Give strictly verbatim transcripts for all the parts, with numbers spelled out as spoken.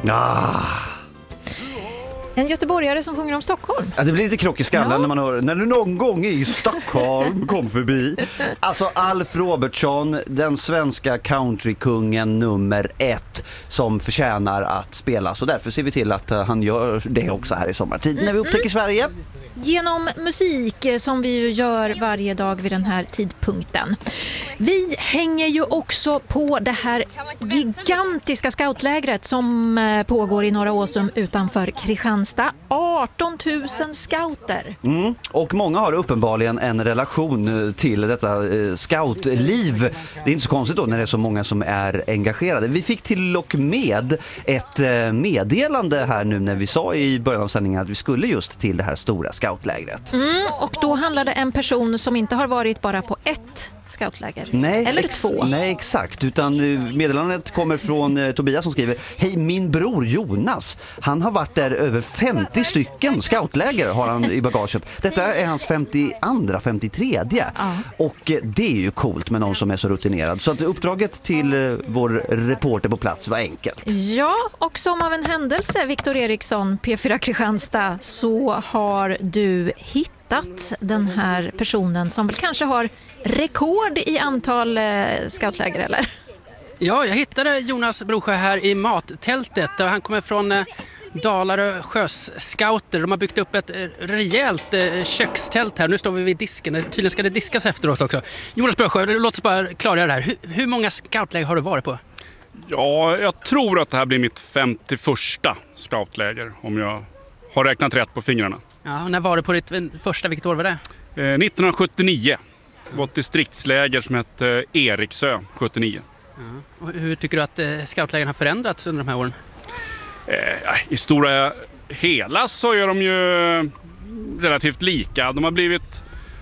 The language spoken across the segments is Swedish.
Ah. En göteborgare som sjunger om Stockholm. Ja, det blir lite krock i skallen ja. när man hör när du någon gång i Stockholm kom förbi. Alltså Alf Robertson, den svenska countrykungen nummer ett som förtjänar att spelas. Och därför ser vi till att han gör det också här i sommartid när vi upptäcker Sverige. Genom musik som vi ju gör varje dag vid den här tidpunkten. Vi hänger ju också på det här gigantiska scoutlägret som pågår i Norra Åsum utanför Kristianstad. arton tusen scouter. Mm. Och många har uppenbarligen en relation till detta eh, scoutliv. Det är inte så konstigt då när det är så många som är engagerade. Vi fick till och med ett eh, meddelande här nu när vi sa i början av sändningen att vi skulle just till det här stora scoutlägret. Mm, och då handlade en person som inte har varit bara på ett scoutläger. Nej, eller ex- två. Nej, exakt. Utan meddelandet kommer från eh, Tobias som skriver: hej, min bror Jonas. Han har varit där över femtio stycken scoutläger har han i bagaget. Detta är hans femtioandra, femtiotredje. Ja. Och eh, det är ju coolt med någon som är så rutinerad. Så att uppdraget till eh, vår reporter på plats var enkelt. Ja, och som av en händelse, Viktor Eriksson, P fyra Kristianstad, så har du hittat den här personen som väl kanske har rekord i antal eh, scoutläger, eller? Ja, jag hittade Jonas Brosjö här i mattältet. Han kommer från eh, Dalarö Sjöscouter. De har byggt upp ett eh, rejält eh, kökstält här. Nu står vi vid disken. Tydligen ska det diskas efteråt också. Jonas Brosjö, låt oss bara klargöra det här. Hur, hur många scoutläger har du varit på? Ja, jag tror att det här blir mitt femtioförsta scoutläger om jag har räknat rätt på fingrarna. Ja, och när var du på ditt första, vilket år var det? Eh, nittonhundrasjuttionio. Det var ett distriktsläger som hette Eriksö sjuttionio. Ja. Och hur tycker du att eh, scoutlägren har förändrats under de här åren? Eh, I stora hela så är de ju relativt lika. De har blivit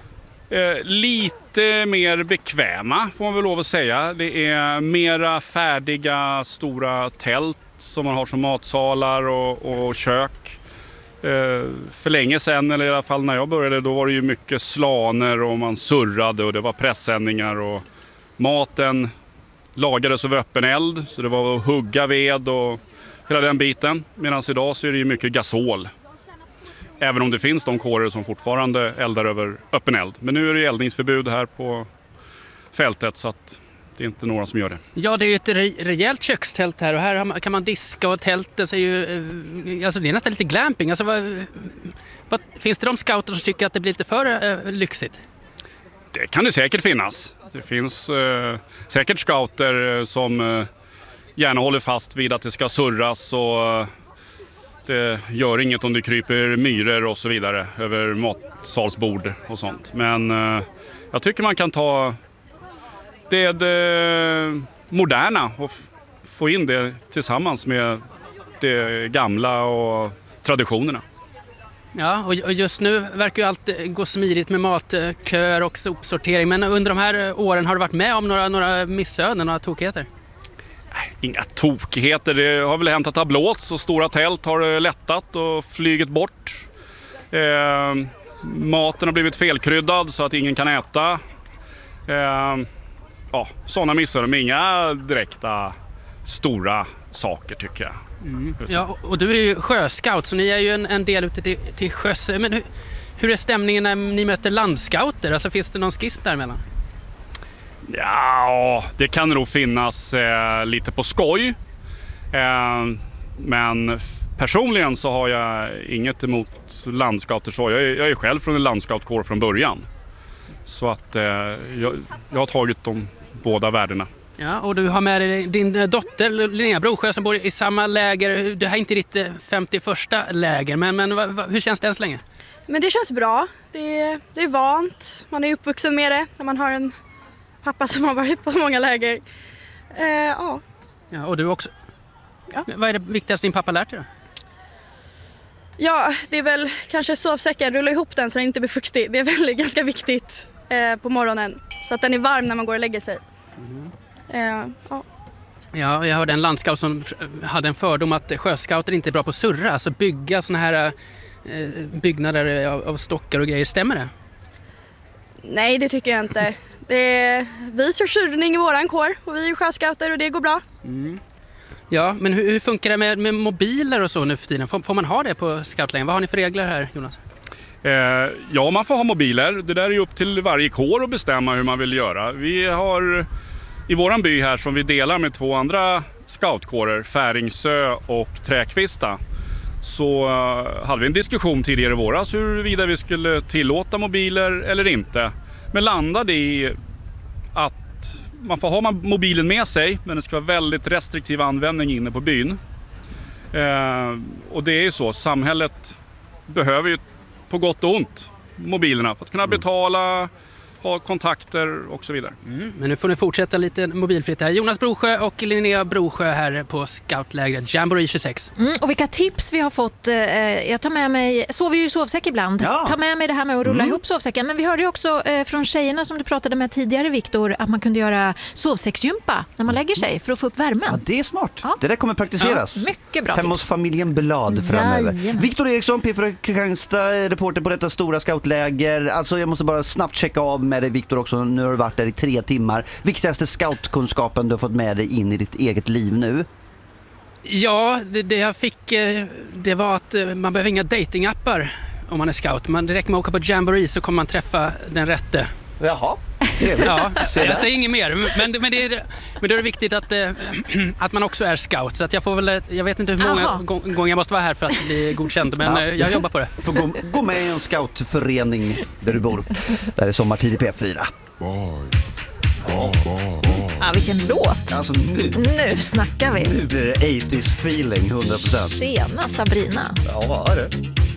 eh, lite mer bekväma, får man väl lov att säga. Det är mera färdiga stora tält som man har som matsalar och, och kök. Eh, för länge sedan, eller i alla fall när jag började, då var det ju mycket slaner och man surrade och det var pressändningar och maten lagades över öppen eld, så det var att hugga ved och hela den biten. Medan idag så är det ju mycket gasol. Även om det finns de kårer som fortfarande eldar över öppen eld. Men nu är det eldningsförbud här på fältet så att det är inte några som gör det. Ja, det är ju ett re- rejält kökstält här och här kan man diska och tältet är ju, alltså det är nästan lite glamping. Alltså, vad, vad, finns det de scouter som tycker att det blir lite för äh, lyxigt? Det kan det säkert finnas. Det finns eh, säkert scouter som eh, gärna håller fast vid att det ska surras och eh, det gör inget om det kryper myror och så vidare över matsalsbord och sånt. Men eh, jag tycker man kan ta det, det moderna och f- få in det tillsammans med det gamla och traditionerna. Ja, och just nu verkar ju allt gå smidigt med matköer och sopsortering. Men under de här åren har du varit med om några, några missöden, några tokigheter? Inga tokigheter. Det har väl hänt att det har blåst och stora tält har lättat och flygit bort. Eh, maten har blivit felkryddad så att ingen kan äta. Eh, ja, sådana missöden, men inga direkta stora saker tycker jag. Mm. Ja, och du är ju sjöscout så ni är ju en, en del ute till, till sjöss. Men hur, hur är stämningen när ni möter landscouter? Alltså finns det någon skism däremellan? Ja, det kan nog finnas eh, lite på skoj. Eh, men f- personligen så har jag inget emot landscouter så. Jag är, jag är själv från en landskoutkår från början. Så att eh, jag, jag har tagit de båda värdena. Ja, och du har med dig din dotter Linnea Brosjö som bor i samma läger. Det här är inte ditt femtioförsta läger, men, men va, va, hur känns det än så länge? Men det känns bra. Det är, det är vant. Man är uppvuxen med det när man har en pappa som har varit på många läger. Eh, ja. Ja, och du också. Ja. Vad är det viktigaste din pappa lärt dig då? ja, det är väl kanske sovsäcken. Rulla ihop den så den inte blir fuktig. Det är väl ganska viktigt eh, på morgonen. Så att den är varm när man går och lägger sig. Mm. Eh, ja. Ja, jag hörde en landscout som hade en fördom att sjöscouter inte är bra på att surra. Alltså bygga såna här eh, byggnader av, av stockar och grejer. Stämmer det? Nej, det tycker jag inte. Det är, vi kör surrning i våran kår och vi är sjöscouter och det går bra. Mm. Ja, men hur, hur funkar det med, med mobiler och så nu för tiden? Får, får man ha det på scoutlägen? Vad har ni för regler här, Jonas? Eh, ja, man får ha mobiler. Det där är ju upp till varje kår att bestämma hur man vill göra. Vi har i våran by här som vi delar med två andra scoutkårer, Färingsö och Träkvista, så uh, hade vi en diskussion tidigare i våras huruvida vi skulle tillåta mobiler eller inte. Men landade i att man får ha mobilen med sig, men det ska vara väldigt restriktiv användning inne på byn. Eh, och det är ju så, samhället behöver ju på gott och ont mobilerna för att kunna betala, ha kontakter och så vidare. Mm, men nu får ni fortsätta lite mobilfritt här. Jonas Brosjö och Linnea Brosjö här på scoutlägret Jamboree tjugosex. Mm, och vilka tips vi har fått. Eh, jag tar med mig, sover ju i sovsäck ibland. Ja. Ta med mig det här med att rulla Mm. ihop sovsäcken. Men vi hörde ju också eh, från tjejerna som du pratade med tidigare, Viktor, att man kunde göra sovsäcksgympa när man lägger sig för att få upp värmen. Ja, det är smart. Ja. Det där kommer praktiseras. Ja, mycket bra Hemma hos tips. familjen Blad framöver. Jajamän. Viktor Eriksson, P fyra Kristianstad, reporter på detta stora scoutläger. Alltså jag måste bara snabbt checka av med dig, Viktor, också. Nu har du varit där i tre timmar. Viktigaste scoutkunskapen du har fått med dig in i ditt eget liv nu? Ja, det, det jag fick eh, det var att eh, man behöver inga datingappar om man är scout. Man direkt med att åka på Jamboree så kommer man träffa den rätte. Jaha, trevligt. Ja, Se där. jag säger inget mer, men, men, det är, men då är det viktigt att, eh, att man också är scout. Så att jag, får väl, jag vet inte hur många Aha. gång- gånger jag måste vara här för att bli godkänd, men Ja. eh, jag jobbar på det. Får gå, gå med i en scoutförening där du bor. Där är sommartid i P fyra. Ja, vilken låt. Alltså nu, Nu snackar vi. nu blir det åttio-feeling hundra procent. Tjena Sabrina. Ja, vad är det?